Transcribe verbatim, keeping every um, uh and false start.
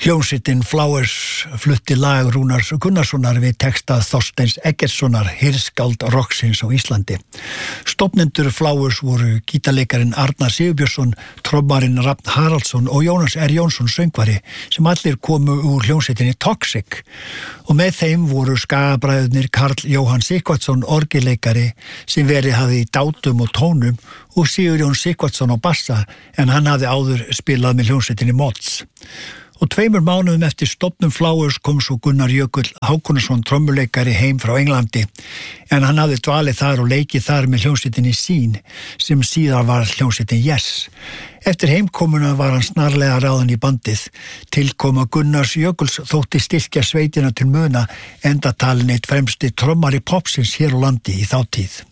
Hljómsveitin Flowers flutti lag Rúnars Gunnarssonar við texta Þorsteins Eggertssonar, hirskáld rocksins á Íslandi. Stofnendur Flowers voru gítarleikarin Arnar Sigurbjörnsson, trommarinn Rafn Haraldsson og Jónas R. Jónsson söngvari sem allir komu úr hljómsveitinni Toxic og með þeim voru skagabræðurnir Karl Jóhann Sighvatsson orgelleikari sem verið hafði í dátum og tónum og Sigurjón Sighvatsson á bassa en hann hafði áður spilað með hljómsveitinni Mods. Og tveimur mánuðum eftir stofnun Flowers kom svo Gunnar Jökull Hákonarson trommuleikari heim frá Englandi en hann hafði dvalið þar og leikið þar með hljómsveitinni Sín sem síðar var hljómsveitin Yes. Eftir heimkomuna var hann snarlega ráðinn í bandið. Tilkoma Gunnars Jökuls þótti styrkja sveitina til muna enda talin eitt fremsti trommari popsins hér á landi í þá tíð.